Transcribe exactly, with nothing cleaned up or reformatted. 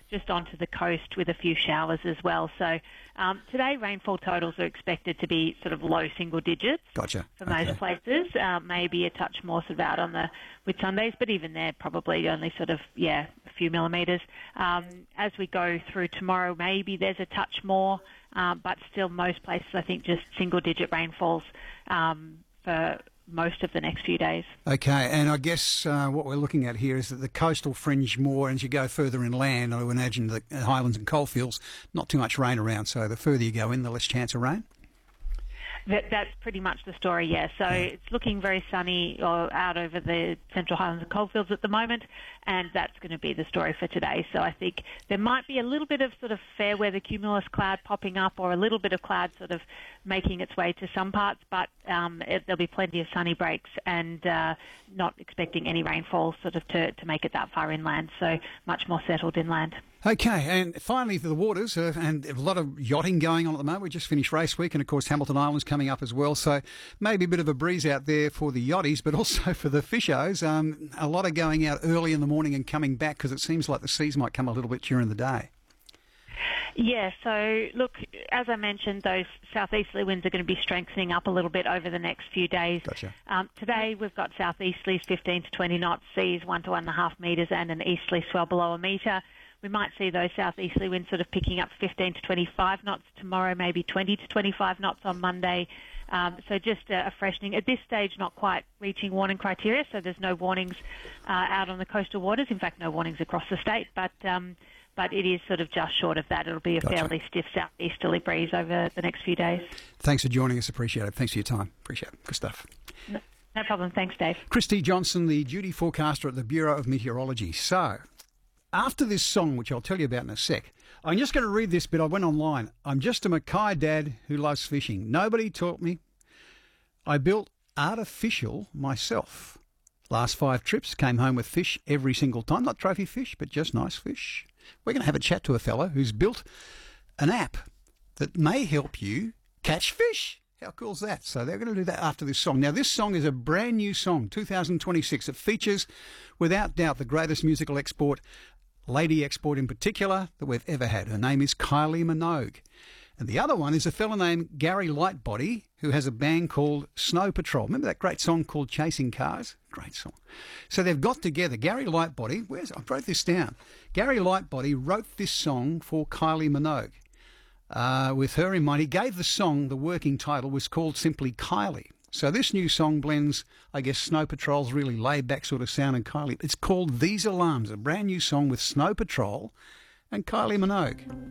just onto the coast with a few showers as well. So um, today rainfall totals are expected to be sort of low single digits Gotcha. for Okay. most places, uh, maybe a touch more sort of out on the with Sundays, but even there probably only sort of, yeah, a few millimetres. Um, as we go through tomorrow, maybe there's a touch more, uh, but still most places I think just single digit rainfalls um, for most of the next few days. Okay, and I guess uh, what we're looking at here is that the coastal fringe more, and as you go further inland, I would imagine the highlands and coalfields, not too much rain around, so the further you go in, the less chance of rain? That, that's pretty much the story, yeah. So Yeah. it's looking very sunny or out over the Central Highlands and Coalfields at the moment, and that's going to be the story for today. So I think there might be a little bit of sort of fair weather cumulus cloud popping up, or a little bit of cloud sort of making its way to some parts, but um, it, there'll be plenty of sunny breaks, and uh, not expecting any rainfall sort of to, to make it that far inland, so much more settled inland. Okay, and finally for the waters, uh, and a lot of yachting going on at the moment. We just finished race week, and of course Hamilton Island's coming up as well, so maybe a bit of a breeze out there for the yachties, but also for the fishos. Um, a lot of going out early in the morning and coming back, because it seems like the seas might come a little bit during the day. Yeah, so look, as I mentioned, those southeasterly winds are going to be strengthening up a little bit over the next few days. Gotcha. Um, today we've got southeasterlies fifteen to twenty knots, seas one to one and a half metres, and an easterly swell below a metre. We might see those southeasterly winds sort of picking up fifteen to twenty-five knots tomorrow, maybe twenty to twenty-five knots on Monday. Um, so just a, a freshening. At this stage, not quite reaching warning criteria, so there's no warnings uh, out on the coastal waters. In fact, no warnings across the state, but um, but it is sort of just short of that. It'll be a Gotcha. fairly stiff southeasterly breeze over the next few days. Thanks for joining us. Appreciate it. Thanks for your time. Appreciate it. Good stuff. No, no problem. Thanks, Dave. Christy Johnson, the duty forecaster at the Bureau of Meteorology. So, after this song, which I'll tell you about in a sec, I'm just going to read this bit. I went online. I'm just a Mackay dad who loves fishing. Nobody taught me. I built artificial myself. Last five trips, came home with fish every single time. Not trophy fish, but just nice fish. We're going to have a chat to a fella who's built an app that may help you catch fish. How cool is that? So they're going to do that after this song. Now, this song is a brand new song, two thousand twenty-six. It features, without doubt, the greatest musical export, lady export in particular, that we've ever had. Her name is Kylie Minogue. And the other one is a fella named Gary Lightbody, who has a band called Snow Patrol. Remember that great song called Chasing Cars? Great song. So they've got together. Gary Lightbody, where's, I wrote this down. Gary Lightbody wrote this song for Kylie Minogue. Uh, with her in mind, he gave the song, the working title was called simply Kylie. So this new song blends, I guess, Snow Patrol's really laid-back sort of sound and Kylie. It's called These Alarms, a brand new song with Snow Patrol and Kylie Minogue.